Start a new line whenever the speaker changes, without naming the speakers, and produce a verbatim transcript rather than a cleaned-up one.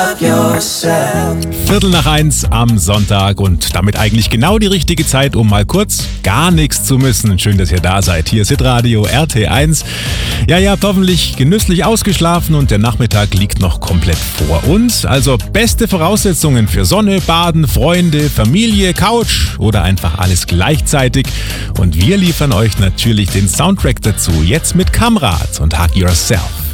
Viertel nach eins am Sonntag und damit eigentlich genau die richtige Zeit, um mal kurz gar nichts zu müssen. Schön, dass ihr da seid. Hier ist Hitradio R T eins. Ja, ihr habt hoffentlich genüsslich ausgeschlafen und der Nachmittag liegt noch komplett vor uns. Also beste Voraussetzungen für Sonne, Baden, Freunde, Familie, Couch oder einfach alles gleichzeitig. Und wir liefern euch natürlich den Soundtrack dazu. Jetzt mit Kamrat und Hug Yourself.